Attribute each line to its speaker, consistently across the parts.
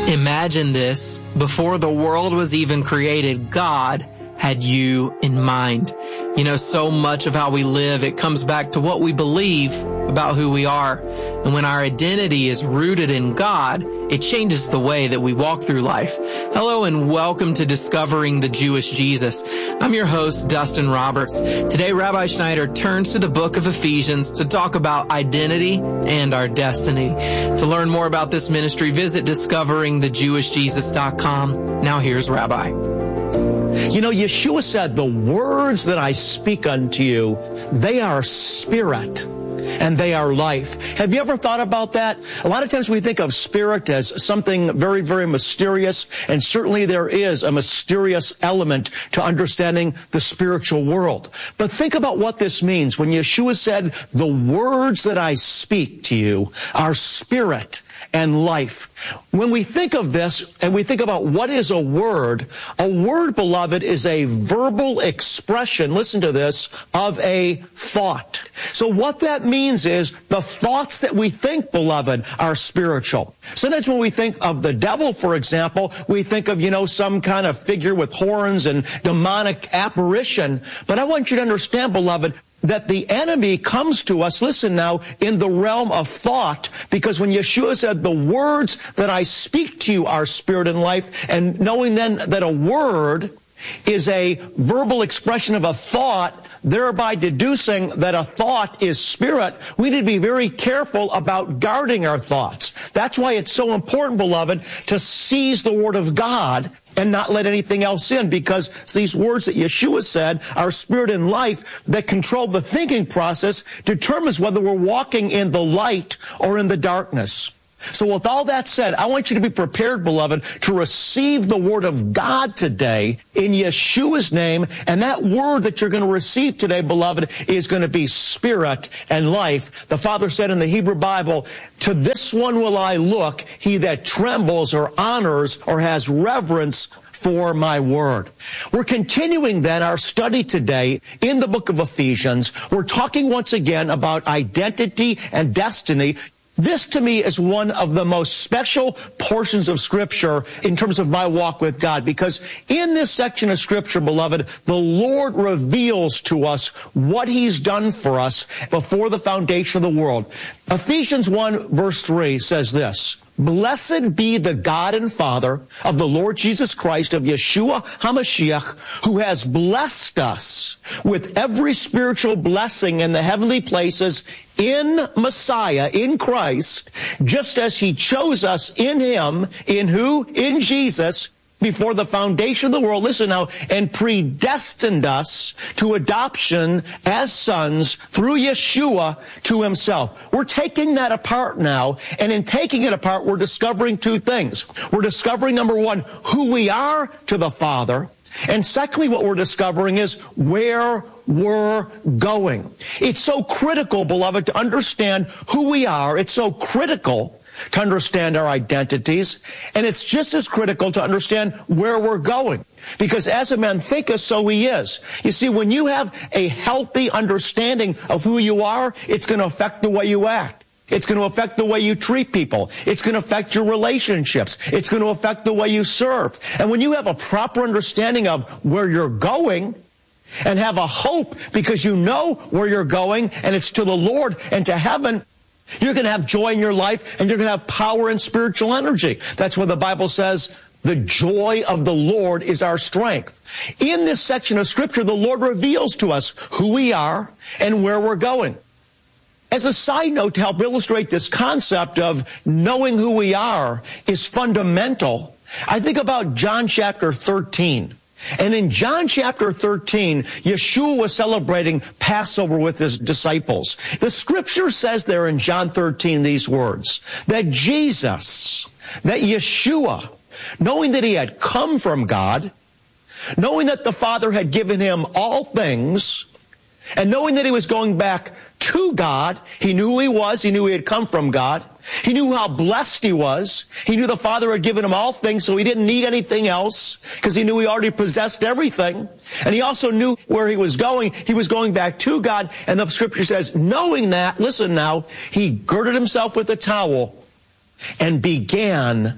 Speaker 1: Imagine this. Before the world was even created, God had you in mind. You know, so much of how we live, it comes back to what we believe about who we are. And when our identity is rooted in God, it changes the way that we walk through life. Hello and welcome to Discovering the Jewish Jesus. I'm your host, Dustin Roberts. Today, Rabbi Schneider turns to the book of Ephesians to talk about identity and our destiny. To learn more about this ministry, visit discoveringthejewishjesus.com. Now here's Rabbi.
Speaker 2: You know, Yeshua said, the words that I speak unto you, they are spirit and they are life. Have you ever thought about that? A lot of times we think of spirit as something very, very mysterious, and certainly there is a mysterious element to understanding the spiritual world. But think about what this means when Yeshua said, the words that I speak to you are spirit and life. When we think of this and we think about what is a word, beloved, is a verbal expression, listen to this, of a thought. So what that means is the thoughts that we think, beloved, are spiritual. Sometimes when we think of the devil, for example, we think of, some kind of figure with horns and demonic apparition. But I want you to understand, beloved, that the enemy comes to us, listen now, in the realm of thought, because when Yeshua said, the words that I speak to you are spirit and life, and knowing then that a word is a verbal expression of a thought, thereby deducing that a thought is spirit, we need to be very careful about guarding our thoughts. That's why it's so important, beloved, to seize the Word of God and not let anything else in, because these words that Yeshua said are spirit and life that control the thinking process determines whether we're walking in the light or in the darkness. So with all that said, I want you to be prepared, beloved, to receive the Word of God today in Yeshua's name. And that Word that you're going to receive today, beloved, is going to be spirit and life. The Father said in the Hebrew Bible, to this one will I look, he that trembles or honors or has reverence for my word. We're continuing then our study today in the book of Ephesians. We're talking once again about identity and destiny. This, to me, is one of the most special portions of Scripture in terms of my walk with God, because in this section of Scripture, beloved, the Lord reveals to us what He's done for us before the foundation of the world. Ephesians 1, verse 3 says this, Blessed be the God and Father of the Lord Jesus Christ, of Yeshua HaMashiach, who has blessed us with every spiritual blessing in the heavenly places in Messiah, in Christ, just as He chose us in Him, in who? In Jesus, before the foundation of the world, listen now, and predestined us to adoption as sons through Yeshua to Himself. We're taking that apart now, and in taking it apart, we're discovering two things. We're discovering, number one, who we are to the Father, and secondly, what we're discovering is where we're going. It's so critical, beloved, to understand who we are. It's so critical to understand our identities, and it's just as critical to understand where we're going. Because as a man thinketh, so he is. You see, when you have a healthy understanding of who you are, it's going to affect the way you act. It's going to affect the way you treat people. It's going to affect your relationships. It's going to affect the way you serve. And when you have a proper understanding of where you're going, and have a hope because you know where you're going, and it's to the Lord and to heaven, you're going to have joy in your life, and you're going to have power and spiritual energy. That's what the Bible says, the joy of the Lord is our strength. In this section of Scripture, the Lord reveals to us who we are and where we're going. As a side note, to help illustrate this concept of knowing who we are is fundamental, I think about John chapter 13. And in John chapter 13, Yeshua was celebrating Passover with His disciples. The Scripture says there in John 13 these words, that Jesus, that Yeshua, knowing that He had come from God, knowing that the Father had given Him all things, and knowing that He was going back to God, He knew who He was, He knew He had come from God, He knew how blessed He was, He knew the Father had given Him all things, so He didn't need anything else, because He knew He already possessed everything, and He also knew where He was going back to God, and the Scripture says, knowing that, listen now, He girded Himself with a towel, and began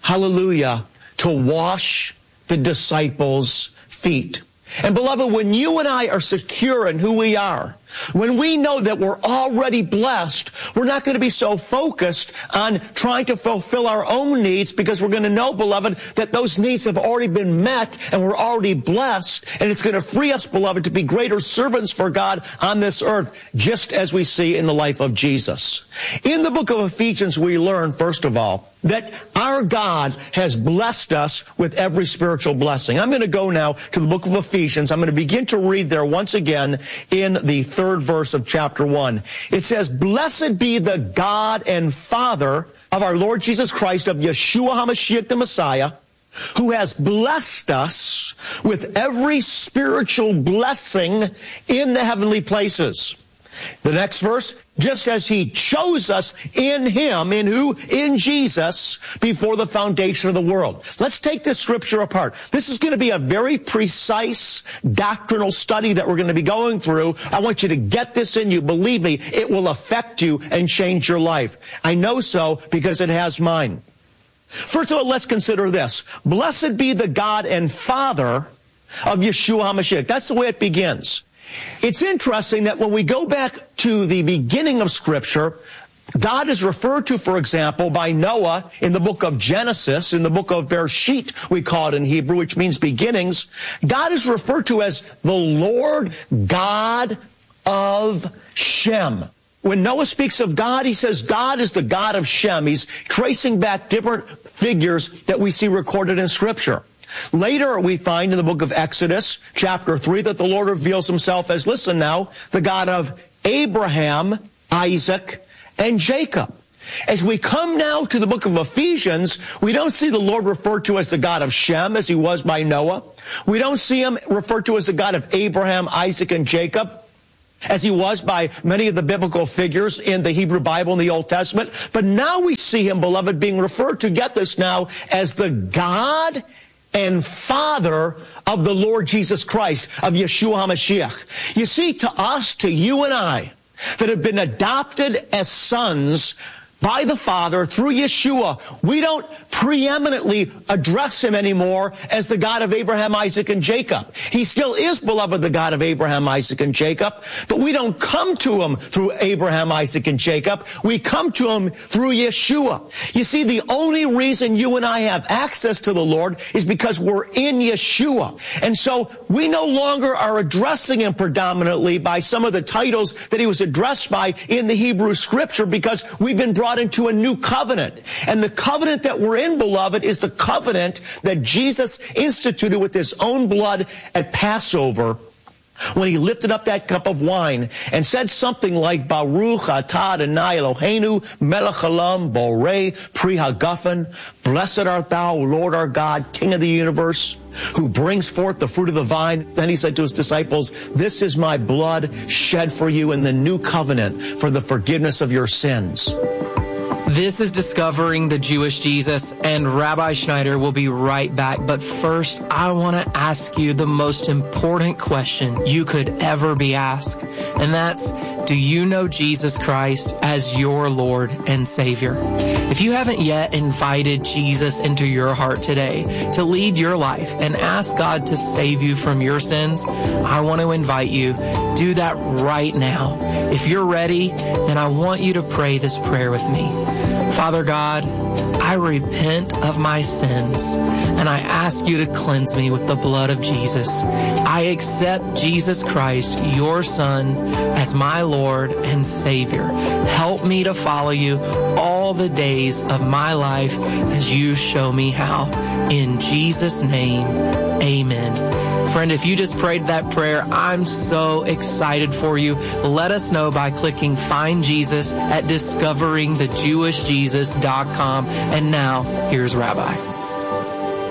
Speaker 2: hallelujah, to wash the disciples' feet. And beloved, when you and I are secure in who we are, when we know that we're already blessed, we're not going to be so focused on trying to fulfill our own needs, because we're going to know, beloved, that those needs have already been met and we're already blessed. And it's going to free us, beloved, to be greater servants for God on this earth, just as we see in the life of Jesus. In the book of Ephesians, we learn, first of all, that our God has blessed us with every spiritual blessing. I'm going to go now to the book of Ephesians. I'm going to begin to read there once again in the third verse of chapter 1. It says, "Blessed be the God and Father of our Lord Jesus Christ, of Yeshua HaMashiach the Messiah, who has blessed us with every spiritual blessing in the heavenly places." The next verse, "just as he chose us in him," in who? In Jesus, "before the foundation of the world." Let's take this scripture apart. This is going to be a very precise doctrinal study that we're going to be going through. I want you to get this in you. Believe me, it will affect you and change your life. I know so because it has mine. First of all, let's consider this. Blessed be the God and Father of Yeshua HaMashiach. That's the way it begins. It's interesting that when we go back to the beginning of Scripture, God is referred to, for example, by Noah in the book of Genesis, in the book of Bereshit, we call it in Hebrew, which means beginnings. God is referred to as the Lord God of Shem. When Noah speaks of God, he says God is the God of Shem. He's tracing back different figures that we see recorded in Scripture. Later, we find in the book of Exodus, chapter 3, that the Lord reveals himself as, listen now, the God of Abraham, Isaac, and Jacob. As we come now to the book of Ephesians, we don't see the Lord referred to as the God of Shem, as he was by Noah. We don't see him referred to as the God of Abraham, Isaac, and Jacob, as he was by many of the biblical figures in the Hebrew Bible in the Old Testament. But now we see him, beloved, being referred to, get this now, as the God and Father of the Lord Jesus Christ, of Yeshua HaMashiach. You see, to us, to you and I, that have been adopted as sons by the Father through Yeshua, we don't preeminently address him anymore as the God of Abraham, Isaac, and Jacob. He still is, beloved, the God of Abraham, Isaac, and Jacob, but we don't come to him through Abraham, Isaac, and Jacob. We come to him through Yeshua. You see, the only reason you and I have access to the Lord is because we're in Yeshua. And so we no longer are addressing him predominantly by some of the titles that he was addressed by in the Hebrew Scripture, because we've been brought into a new covenant. And the covenant that we're in, beloved, is the covenant that Jesus instituted with his own blood at Passover, when he lifted up that cup of wine and said something like, "Baruch atah Adonai Eloheinu melech haolam borei pri hagafen." Blessed art thou, Lord our God, King of the universe, who brings forth the fruit of the vine. Then he said to his disciples, "This is my blood shed for you in the new covenant for the forgiveness of your sins."
Speaker 1: This is Discovering the Jewish Jesus, and Rabbi Schneider will be right back. But first, I want to ask you the most important question you could ever be asked. And that's, do you know Jesus Christ as your Lord and Savior? If you haven't yet invited Jesus into your heart today to lead your life and ask God to save you from your sins, I want to invite you, do that right now. If you're ready, then I want you to pray this prayer with me. Father God, I repent of my sins, and I ask you to cleanse me with the blood of Jesus. I accept Jesus Christ, your Son, as my Lord and Savior. Help me to follow you all the days of my life as you show me how. In Jesus' name, amen. Friend, if you just prayed that prayer, I'm so excited for you. Let us know by clicking Find Jesus at discoveringthejewishjesus.com. And now, here's Rabbi.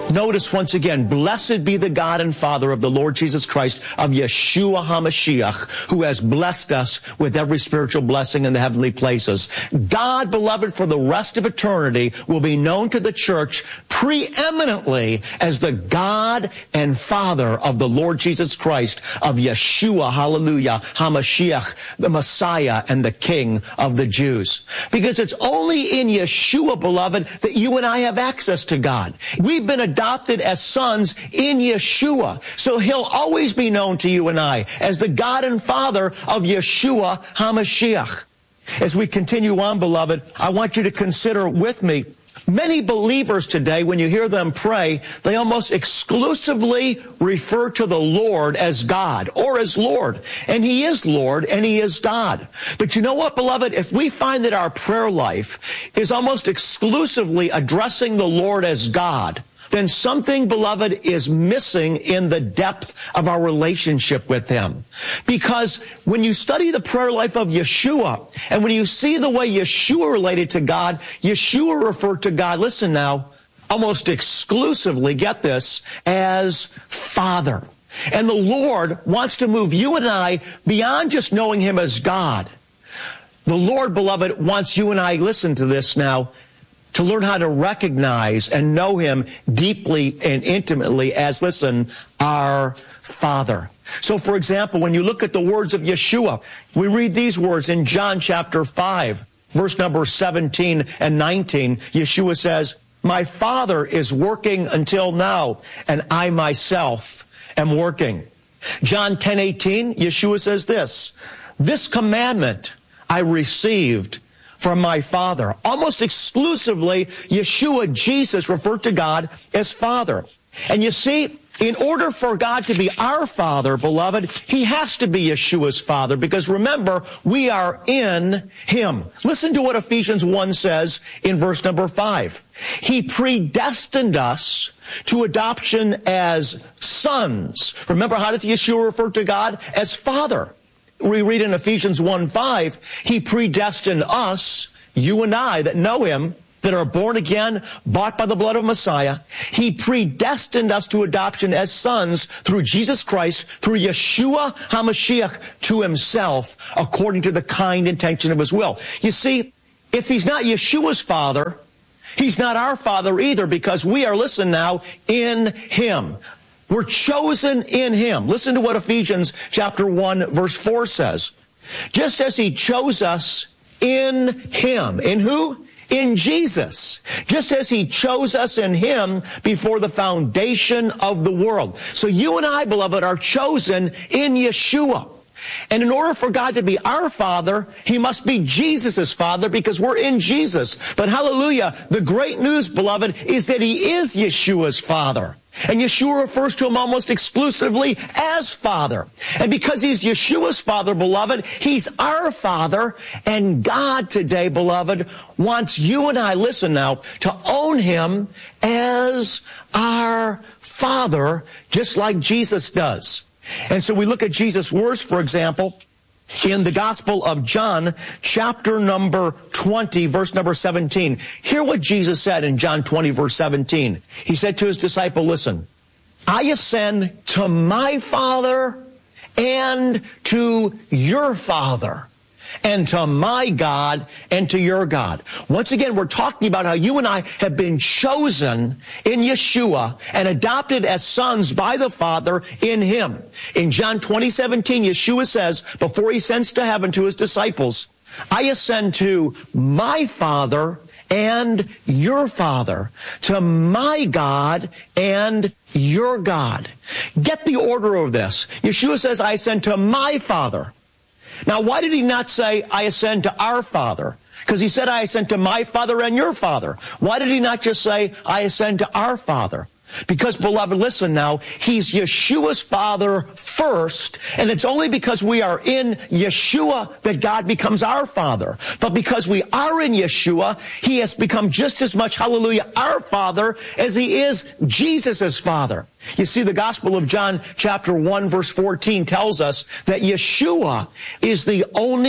Speaker 2: Notice once again, blessed be the God and Father of the Lord Jesus Christ, of Yeshua HaMashiach, who has blessed us with every spiritual blessing in the heavenly places. God, beloved, for the rest of eternity will be known to the church preeminently as the God and Father of the Lord Jesus Christ, of Yeshua, hallelujah, HaMashiach, the Messiah and the King of the Jews. Because it's only in Yeshua, beloved, that you and I have access to God. We've been adopted as sons in Yeshua. So he'll always be known to you and I as the God and Father of Yeshua HaMashiach. As we continue on, beloved, I want you to consider with me, many believers today, when you hear them pray, they almost exclusively refer to the Lord as God or as Lord. And He is Lord and He is God. But you know what, beloved? If we find that our prayer life is almost exclusively addressing the Lord as God, then something, beloved, is missing in the depth of our relationship with Him. Because when you study the prayer life of Yeshua, and when you see the way Yeshua related to God, Yeshua referred to God, listen now, almost exclusively, get this, as Father. And the Lord wants to move you and I beyond just knowing Him as God. The Lord, beloved, wants you and I, listen to this now, to learn how to recognize and know Him deeply and intimately as, listen, our Father. So, for example, when you look at the words of Yeshua, we read these words in John chapter 5, verse number 17 and 19. Yeshua says, "My Father is working until now, and I myself am working." John 10:18, Yeshua says this, "This commandment I received from my Father." Almost exclusively, Yeshua, Jesus, referred to God as Father. And you see, in order for God to be our Father, beloved, He has to be Yeshua's Father, because remember, we are in Him. Listen to what Ephesians 1 says in verse number 5. He predestined us to adoption as sons. Remember, how does Yeshua refer to God? As Father. We read in Ephesians 1:5, He predestined us, you and I that know Him, that are born again, bought by the blood of Messiah. He predestined us to adoption as sons through Jesus Christ, through Yeshua HaMashiach, to Himself, according to the kind intention of His will. You see, if He's not Yeshua's Father, He's not our Father either, because we are, listen now, in Him. We're chosen in Him. Listen to what Ephesians chapter 1 verse 4 says. Just as He chose us in Him. In who? In Jesus. Just as He chose us in Him before the foundation of the world. So you and I, beloved, are chosen in Yeshua. And in order for God to be our Father, He must be Jesus' Father, because we're in Jesus. But hallelujah, the great news, beloved, is that He is Yeshua's Father. And Yeshua refers to Him almost exclusively as Father. And because He's Yeshua's Father, beloved, He's our Father. And God today, beloved, wants you and I, listen now, to own Him as our Father, just like Jesus does. And so we look at Jesus' words, for example, in the Gospel of John, chapter number 20, verse number 17. Hear what Jesus said in John 20, verse 17. He said to His disciple, listen, I ascend to my Father and to your Father, and to my God and to your God. Once again, we're talking about how you and I have been chosen in Yeshua and adopted as sons by the Father in Him. In John 20:17, Yeshua says, before He ascends to heaven to His disciples, I ascend to my Father and your Father, to my God and your God. Get the order of this. Yeshua says, I ascend to my Father. Now, why did He not say, I ascend to our Father? Because He said, I ascend to my Father and your Father. Why did He not just say, I ascend to our Father? Because, beloved, listen now, He's Yeshua's Father first, and it's only because we are in Yeshua that God becomes our Father. But because we are in Yeshua, He has become just as much, hallelujah, our Father as He is Jesus' Father. You see, the Gospel of John chapter 1 verse 14 tells us that Yeshua is the only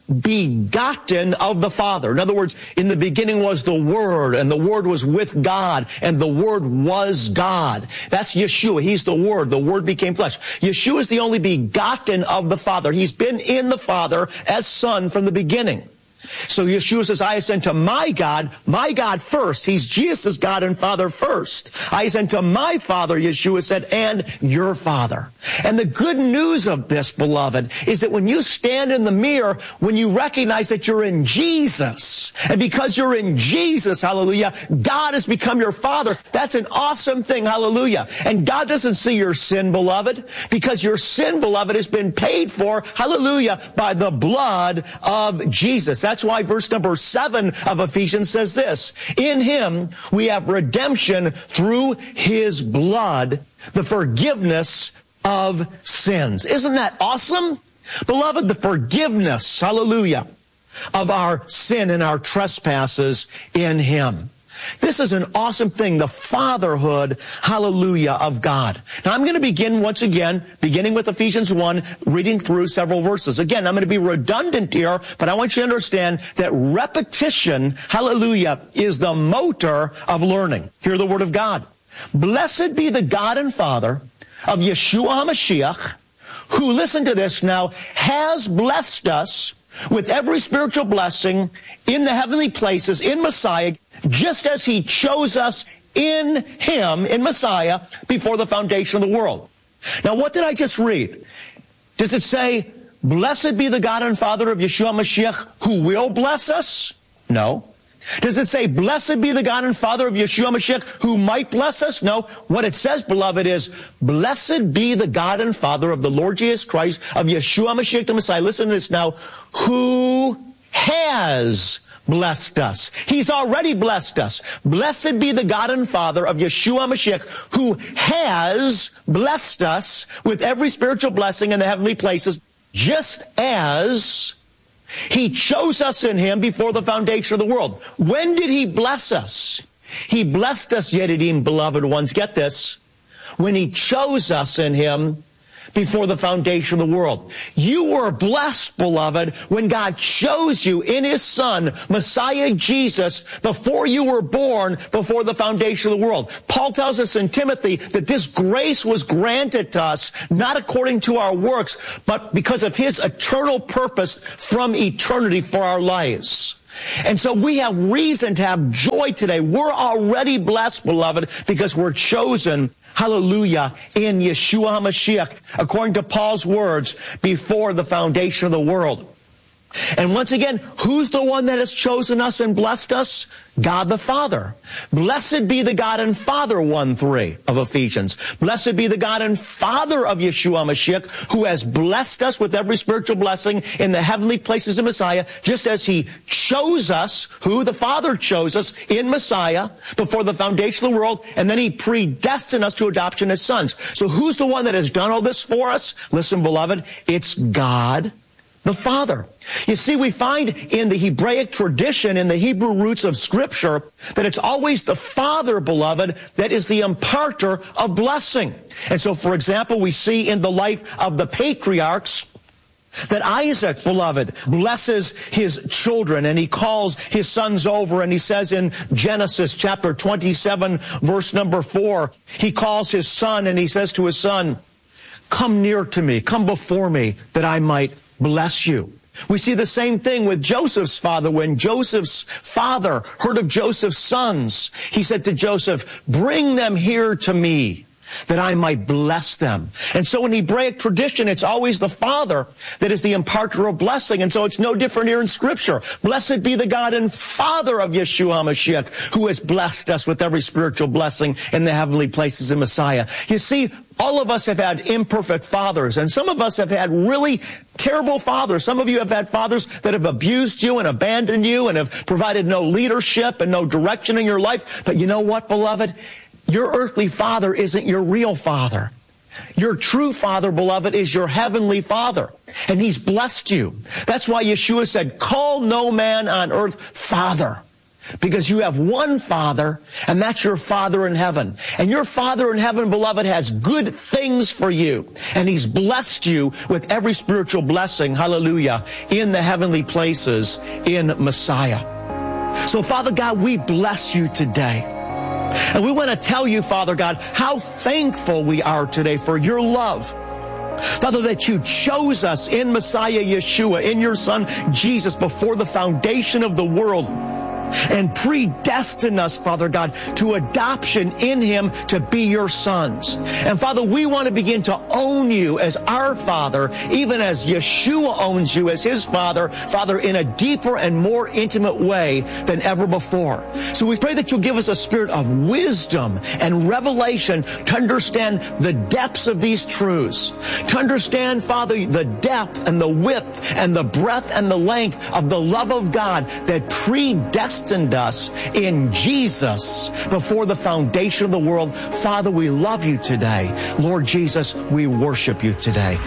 Speaker 2: begotten of the Father. In other words, in the beginning was the Word, and the Word was with God, and the Word was God. That's Yeshua. He's the Word. The Word became flesh. Yeshua is the only begotten of the Father. He's been in the Father as Son from the beginning. So Yeshua says, I ascend to my God first. He's Jesus' God and Father first. I ascend to my Father, Yeshua said, and your Father. And the good news of this, beloved, is that when you stand in the mirror, when you recognize that you're in Jesus, and because you're in Jesus, hallelujah, God has become your Father. That's an awesome thing, hallelujah. And God doesn't see your sin, beloved, because your sin, beloved, has been paid for, hallelujah, by the blood of Jesus. That's why verse number 7 of Ephesians says this, in him we have redemption through his blood, the forgiveness of sins. Isn't that awesome? Beloved, the forgiveness, hallelujah, of our sin and our trespasses in him. This is an awesome thing, the fatherhood, hallelujah, of God. Now I'm going to begin once again, beginning with Ephesians 1, reading through several verses. Again, I'm going to be redundant here, but I want you to understand that repetition, hallelujah, is the motor of learning. Hear the word of God. Blessed be the God and Father of Yeshua HaMashiach, who, listen to this now, has blessed us with every spiritual blessing in the heavenly places in Messiah, just as he chose us in him, in Messiah, before the foundation of the world. Now, what did I just read? Does it say, blessed be the God and Father of Yeshua Mashiach, who will bless us? No. Does it say, blessed be the God and Father of Yeshua Mashiach, who might bless us? No. What it says, beloved, is, blessed be the God and Father of the Lord Jesus Christ, of Yeshua Mashiach the Messiah. Listen to this now. Who has blessed us. He's already blessed us. Blessed be the God and Father of Yeshua Mashiach, who has blessed us with every spiritual blessing in the heavenly places, just as he chose us in him before the foundation of the world. When did he bless us? He blessed us, Yedidim, beloved ones. Get this. When he chose us in him before the foundation of the world. You were blessed, beloved, when God chose you in his Son, Messiah Jesus, before you were born, before the foundation of the world. Paul tells us in Timothy that this grace was granted to us, not according to our works, but because of his eternal purpose from eternity for our lives. And so we have reason to have joy today. We're already blessed, beloved, because we're chosen, hallelujah, in Yeshua HaMashiach, according to Paul's words, before the foundation of the world. And once again, who's the one that has chosen us and blessed us? God the Father. Blessed be the God and Father, 1:3 of Ephesians. Blessed be the God and Father of Yeshua Mashiach, who has blessed us with every spiritual blessing in the heavenly places of Messiah, just as he chose us, who the Father chose us in Messiah before the foundation of the world, and then he predestined us to adoption as sons. So who's the one that has done all this for us? Listen, beloved, it's God the Father. You see, we find in the Hebraic tradition, in the Hebrew roots of Scripture, that it's always the Father, beloved, that is the imparter of blessing. And so, for example, we see in the life of the patriarchs that Isaac, beloved, blesses his children, and he calls his sons over, and he says in Genesis chapter 27, verse number 4, he calls his son, and he says to his son, come near to me, come before me, that I might bless you. We see the same thing with Joseph's father. When Joseph's father heard of Joseph's sons, he said to Joseph, bring them here to me, that I might bless them. And so in Hebraic tradition, it's always the Father that is the imparter of blessing. And so it's no different here in Scripture. Blessed be the God and Father of Yeshua HaMashiach, who has blessed us with every spiritual blessing in the heavenly places in Messiah. You see, all of us have had imperfect fathers, and some of us have had really terrible fathers. Some of you have had fathers that have abused you and abandoned you and have provided no leadership and no direction in your life. But you know what, beloved? Your earthly father isn't your real father. Your true father, beloved, is your heavenly Father, and he's blessed you. That's why Yeshua said, call no man on earth Father. Because you have one Father, and that's your Father in heaven. And your Father in heaven, beloved, has good things for you. And He's blessed you with every spiritual blessing, hallelujah, in the heavenly places in Messiah. So, Father God, we bless you today. And we want to tell you, Father God, how thankful we are today for your love. Father, that you chose us in Messiah Yeshua, in your Son Jesus, before the foundation of the world, and predestined us, Father God, to adoption in Him to be your sons. And Father, we want to begin to own you as our Father, even as Yeshua owns you as His Father, Father, in a deeper and more intimate way than ever before. So we pray that you'll give us a spirit of wisdom and revelation to understand the depths of these truths, to understand, Father, the depth and the width and the breadth and the length of the love of God that predestined us in Jesus before the foundation of the world. Father, we love you today. Lord Jesus, we worship you today.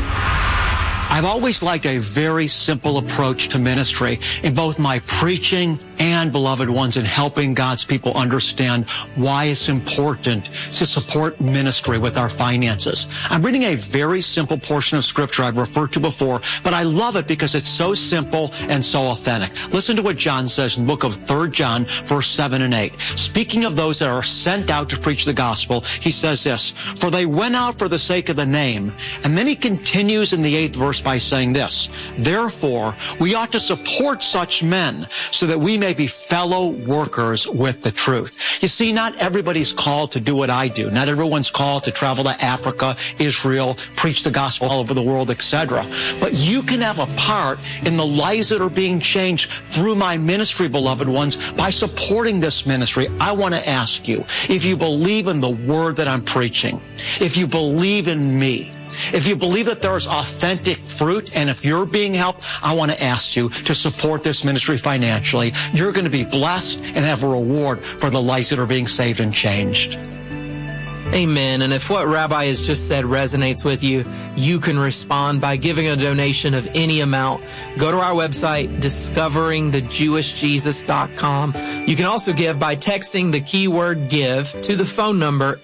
Speaker 3: I've always liked a very simple approach to ministry in both my preaching and, beloved ones, in helping God's people understand why it's important to support ministry with our finances. I'm reading a very simple portion of Scripture I've referred to before, but I love it because it's so simple and so authentic. Listen to what John says in the book of 3 John, verse 7 and 8. Speaking of those that are sent out to preach the gospel, he says this, "For they went out for the sake of the name." And then he continues in the 8th verse by saying this, "Therefore, we ought to support such men so that we may be fellow workers with the truth." You see, not everybody's called to do what I do. Not everyone's called to travel to Africa, Israel, preach the gospel all over the world, etc. But you can have a part in the lives that are being changed through my ministry, beloved ones, by supporting this ministry. I want to ask you, if you believe in the word that I'm preaching, if you believe in me, if you believe that there is authentic fruit, and if you're being helped, I want to ask you to support this ministry financially. You're going to be blessed and have a reward for the lives that are being saved and changed.
Speaker 1: Amen. And if what Rabbi has just said resonates with you, you can respond by giving a donation of any amount. Go to our website, discoveringthejewishjesus.com. You can also give by texting the keyword give to the phone number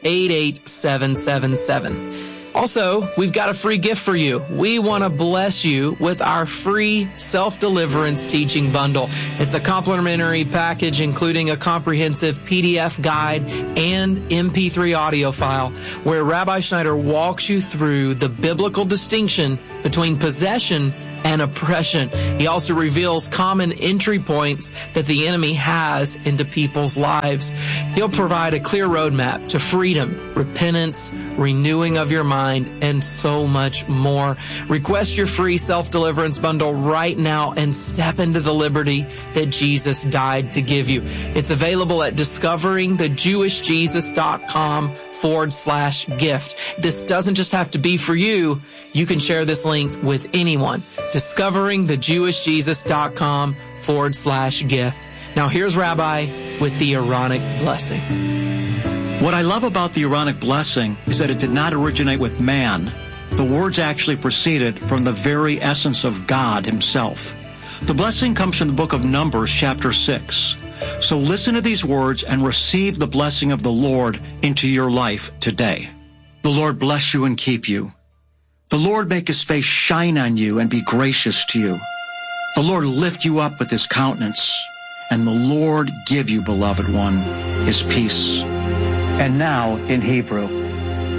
Speaker 1: 88777. Also, we've got a free gift for you. We want to bless you with our free self-deliverance teaching bundle. It's a complimentary package including a comprehensive PDF guide and MP3 audio file where Rabbi Schneider walks you through the biblical distinction between possession and oppression. He also reveals common entry points that the enemy has into people's lives. He'll provide a clear roadmap to freedom, repentance, renewing of your mind, and so much more. Request your free self-deliverance bundle right now and step into the liberty that Jesus died to give you. It's available at discoveringthejewishjesus.com/gift. This doesn't just have to be for you. You can share this link with anyone. discoveringthejewishjesus.com/gift. Now here's Rabbi with the Aaronic blessing.
Speaker 3: What I love about the Aaronic blessing is that it did not originate with man. The words actually proceeded from the very essence of God Himself. The blessing comes from the book of Numbers, chapter 6. So listen to these words and receive the blessing of the Lord into your life today. The Lord bless you and keep you. The Lord make His face shine on you and be gracious to you. The Lord lift you up with His countenance, and the Lord give you, beloved one, His peace. And now in Hebrew.